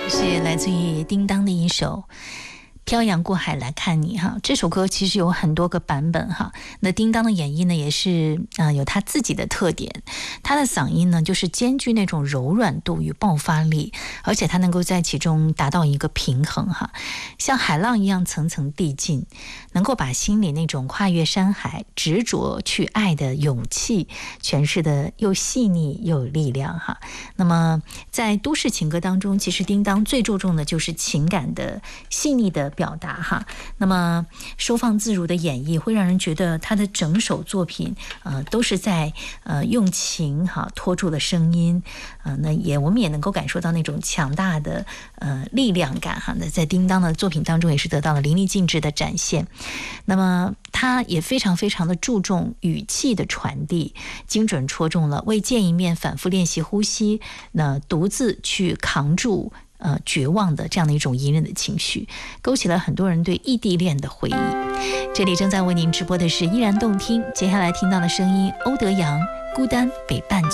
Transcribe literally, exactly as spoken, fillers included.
是来自于叮当的一首漂洋过海来看你哈，这首歌其实有很多个版本哈。那叮当的演绎呢，也是啊、呃、有他自己的特点。他的嗓音呢，就是兼具那种柔软度与爆发力，而且他能够在其中达到一个平衡哈，像海浪一样层层递进，能够把心里那种跨越山海、执着去爱的勇气诠释的又细腻又有力量哈。那么在都市情歌当中，其实叮当最注重的就是情感的细腻的表达哈，那么收放自如的演绎会让人觉得他的整首作品呃都是在呃用情哈拖住了声音，呃那也我们也能够感受到那种强大的呃力量感哈。那在叮当的作品当中也是得到了淋漓尽致的展现。那么他也非常非常的注重语气的传递，精准戳中了为见一面反复练习呼吸，那独自去扛住呃，绝望的这样的一种隐忍的情绪，勾起了很多人对异地恋的回忆。这里正在为您直播的是依然动听，接下来听到的声音，欧德阳《孤单北半球》。